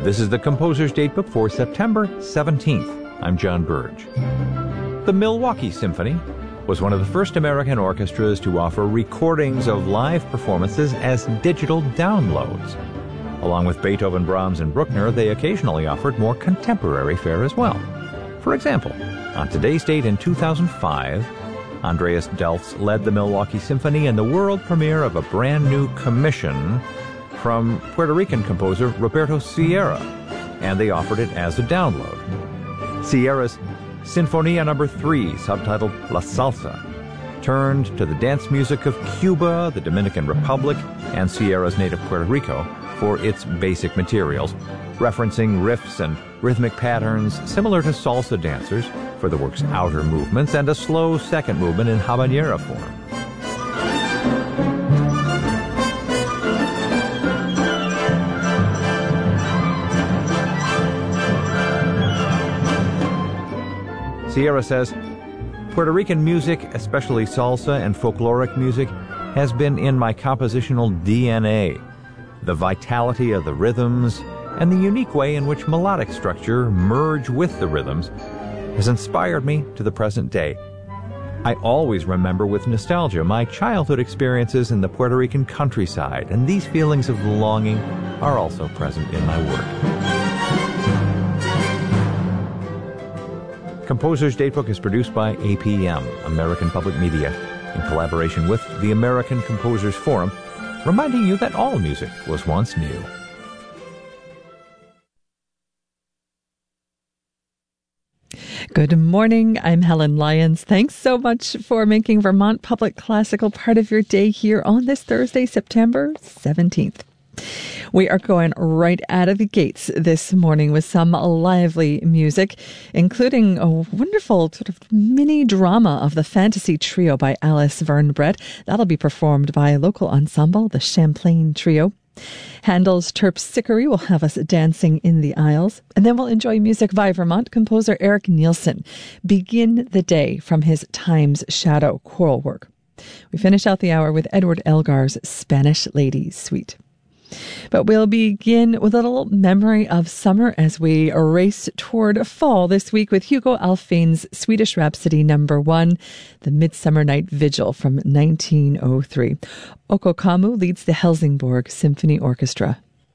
This is the Composer's Datebook for September 17th. I'm John Burge. The Milwaukee Symphony was one of the first American orchestras to offer recordings of live performances as digital downloads. Along with Beethoven, Brahms, and Bruckner, they occasionally offered more contemporary fare as well. For example, on today's date in 2005, Andreas Delfs led the Milwaukee Symphony in the world premiere of a brand new commission from Puerto Rican composer Roberto Sierra, and they offered it as a download. Sierra's Sinfonia No. 3, subtitled La Salsa, turned to the dance music of Cuba, the Dominican Republic, and Sierra's native Puerto Rico for its basic materials, referencing riffs and rhythmic patterns similar to salsa dancers for the work's outer movements and a slow second movement in habanera form. Sierra says, Puerto Rican music, especially salsa and folkloric music, has been in my compositional DNA. The vitality of the rhythms and the unique way in which melodic structure merge with the rhythms has inspired me to the present day. I always remember with nostalgia my childhood experiences in the Puerto Rican countryside, and these feelings of longing are also present in my work. Composer's Datebook is produced by APM, American Public Media, in collaboration with the American Composers Forum, reminding you that all music was once new. Good morning. I'm Helen Lyons. Thanks so much for making Vermont Public Classical part of your day here on this Thursday, September 17th. We are going right out of the gates this morning with some lively music, including a wonderful sort of mini drama of the Fantasy Trio by Alice Vernbrett. That'll be performed by a local ensemble, the Champlain Trio. Handel's Terpsichore will have us dancing in the aisles. And then we'll enjoy music by Vermont composer Eric Nielsen. Begin the day from his Time's Shadow choral work. We finish out the hour with Edward Elgar's Spanish Ladies Suite. But we'll begin with a little memory of summer as we race toward fall this week with Hugo Alfvén's Swedish Rhapsody No. 1, the Midsummer Night Vigil from 1903. Okko Kammu leads the Helsingborg Symphony Orchestra.